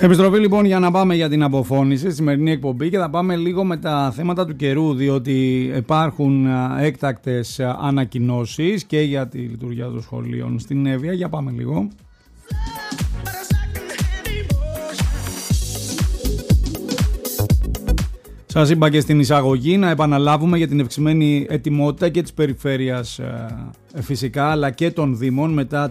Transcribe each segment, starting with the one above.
Επιστροφή λοιπόν για να πάμε για την αποφώνηση στη σημερινή εκπομπή και θα πάμε λίγο με τα θέματα του καιρού, διότι υπάρχουν έκτακτες ανακοινώσεις και για τη λειτουργία των σχολείων στην Εύβοια. Για πάμε λίγο. Σας είπα και στην εισαγωγή να επαναλάβουμε για την ευξημένη ετοιμότητα και της περιφέρειας φυσικά, αλλά και των Δήμων μετά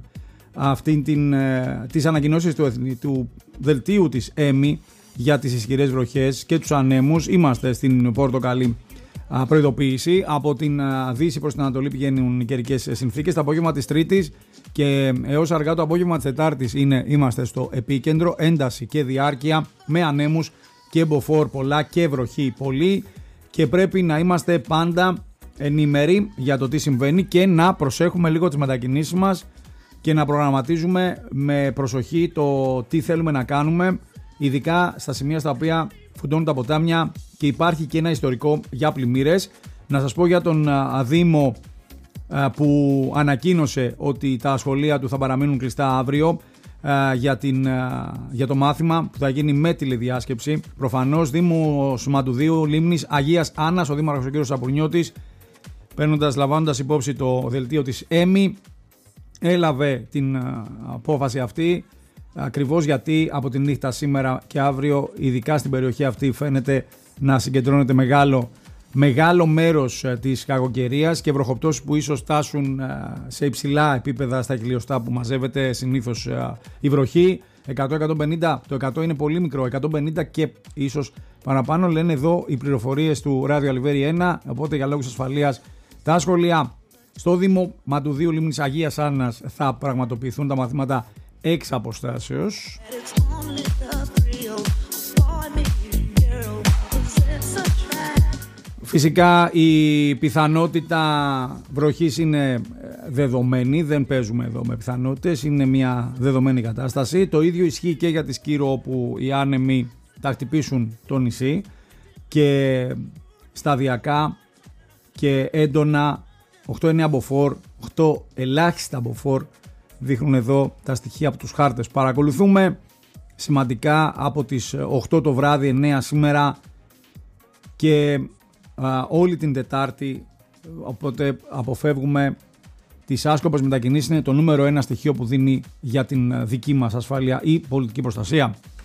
τις ανακοινώσεις του δελτίου της ΕΜΗ για τις ισχυρές βροχές και τους ανέμους. Είμαστε στην πορτοκαλί προειδοποίηση. Από την Δύση προς την Ανατολή πηγαίνουν οι καιρικές συνθήκες. Το απόγευμα της Τρίτης και έως αργά το απόγευμα της Τετάρτης είμαστε στο επίκεντρο, ένταση και διάρκεια με ανέμους και μποφόρ πολλά και βροχή πολύ, και πρέπει να είμαστε πάντα ενήμεροι για το τι συμβαίνει και να προσέχουμε λίγο τις μετακινήσεις μας και να προγραμματίζουμε με προσοχή το τι θέλουμε να κάνουμε, ειδικά στα σημεία στα οποία φουντώνουν τα ποτάμια και υπάρχει και ένα ιστορικό για πλημμύρες. Να σας πω για τον Δήμο που ανακοίνωσε ότι τα σχολεία του θα παραμείνουν κλειστά αύριο για το μάθημα που θα γίνει με τηλεδιάσκεψη. Προφανώς Δήμος Μαντουδίου, Λίμνης, Αγίας Άννας, ο Δήμαρχος ο κ. Σαπουνιώτης, λαμβάνοντας υπόψη το δελτίο της ΕΜΗ, έλαβε την απόφαση αυτή ακριβώς γιατί από τη νύχτα σήμερα και αύριο, ειδικά στην περιοχή αυτή, φαίνεται να συγκεντρώνεται μεγάλο μέρος της κακοκαιρίας και βροχοπτώσεις που ίσως φτάσουν σε υψηλά επίπεδα στα χιλιοστά που μαζεύεται συνήθως η βροχή. 100-150, το 100 είναι πολύ μικρό, 150 και ίσως παραπάνω, λένε εδώ οι πληροφορίες του Ράδιο Αλιβέρι 1. Οπότε για λόγους ασφαλείας τα σχολεία στο Δήμο Μαντουδίου, Λίμνης, Αγίας Άννας θα πραγματοποιηθούν τα μαθήματα εξ αποστάσεως. Φυσικά η πιθανότητα βροχής είναι δεδομένη, δεν παίζουμε εδώ με πιθανότητες, είναι μια δεδομένη κατάσταση. Το ίδιο ισχύει και για τη Σκύρο, όπου οι άνεμοι θα χτυπήσουν το νησί και σταδιακά και έντονα 8-9 μποφόρ, 8 ελάχιστα μποφόρ, δείχνουν εδώ τα στοιχεία από τους χάρτες. Παρακολουθούμε σημαντικά από τις 8 το βράδυ, 9 σήμερα και όλη την Τετάρτη, οπότε αποφεύγουμε τις άσκοπες μετακινήσεις. Είναι το νούμερο 1 στοιχείο που δίνει για την δική μας ασφάλεια η πολιτική προστασία.